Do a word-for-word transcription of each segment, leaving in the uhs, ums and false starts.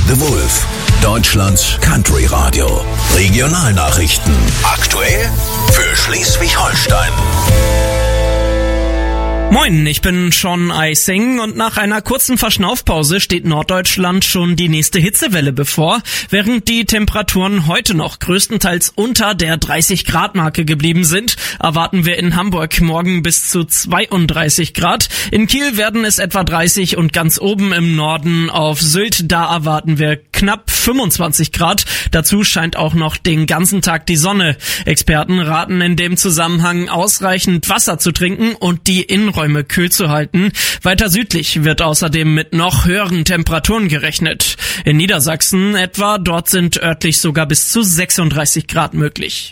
The Wolf, Deutschlands Country Radio. Regionalnachrichten. Aktuell für Schleswig-Holstein. Moin, ich bin Sean Eising und nach einer kurzen Verschnaufpause steht Norddeutschland schon die nächste Hitzewelle bevor. Während die Temperaturen heute noch größtenteils unter der dreißig Grad Marke geblieben sind, erwarten wir in Hamburg morgen bis zu zweiunddreißig Grad. In Kiel werden es etwa dreißig und ganz oben im Norden auf Sylt, da erwarten wir knapp fünfundzwanzig Grad. Dazu scheint auch noch den ganzen Tag die Sonne. Experten raten in dem Zusammenhang, ausreichend Wasser zu trinken und die Innenräume kühl zu halten. Weiter südlich wird außerdem mit noch höheren Temperaturen gerechnet. In Niedersachsen etwa, dort sind örtlich sogar bis zu sechsunddreißig Grad möglich.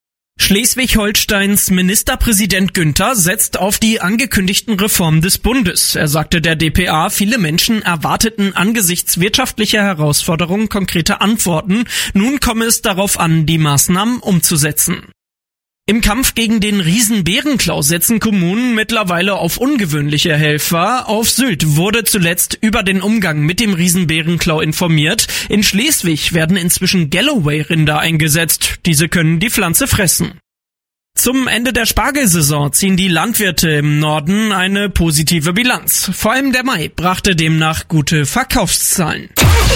Schleswig-Holsteins Ministerpräsident Günther setzt auf die angekündigten Reformen des Bundes. Er sagte der D P A, viele Menschen erwarteten angesichts wirtschaftlicher Herausforderungen konkrete Antworten. Nun komme es darauf an, die Maßnahmen umzusetzen. Im Kampf gegen den Riesenbärenklau setzen Kommunen mittlerweile auf ungewöhnliche Helfer. Auf Sylt wurde zuletzt über den Umgang mit dem Riesenbärenklau informiert. In Schleswig werden inzwischen Galloway-Rinder eingesetzt. Diese können die Pflanze fressen. Zum Ende der Spargelsaison ziehen die Landwirte im Norden eine positive Bilanz. Vor allem der Mai brachte demnach gute Verkaufszahlen.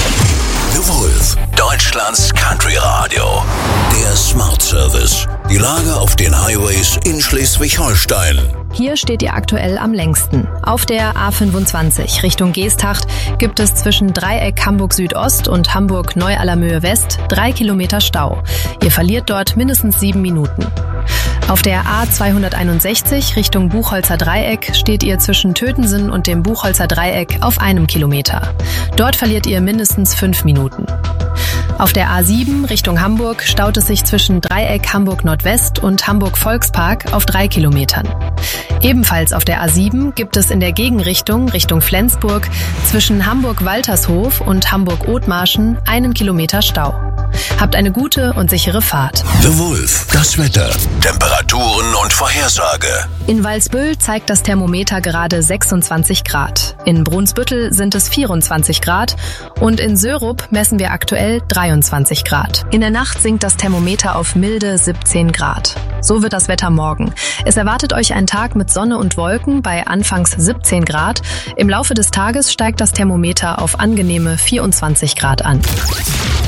The Wolf, Deutschlands Country Radio. Der Smart Service. Die Lage auf den Highways in Schleswig-Holstein. Hier steht ihr aktuell am längsten. Auf der A fünfundzwanzig Richtung Geesthacht gibt es zwischen Dreieck Hamburg Südost und Hamburg Neu-Allermöhe West drei Kilometer Stau. Ihr verliert dort mindestens sieben Minuten. Auf der A zweihunderteinundsechzig Richtung Buchholzer Dreieck steht ihr zwischen Tötensen und dem Buchholzer Dreieck auf einem Kilometer. Dort verliert ihr mindestens fünf Minuten. Auf der A sieben Richtung Hamburg staut es sich zwischen Dreieck Hamburg Nordwest und Hamburg Volkspark auf drei Kilometern. Ebenfalls auf der A sieben gibt es in der Gegenrichtung Richtung Flensburg zwischen Hamburg Waltershof und Hamburg Othmarschen einen Kilometer Stau. Habt eine gute und sichere Fahrt. The Wolf, das Wetter, Temperaturen und Vorhersage. In Walsbüll zeigt das Thermometer gerade sechsundzwanzig Grad. In Brunsbüttel sind es vierundzwanzig Grad und in Sörup messen wir aktuell dreiundzwanzig Grad. In der Nacht sinkt das Thermometer auf milde siebzehn Grad. So wird das Wetter morgen. Es erwartet euch ein Tag mit Sonne und Wolken bei anfangs siebzehn Grad. Im Laufe des Tages steigt das Thermometer auf angenehme vierundzwanzig Grad an.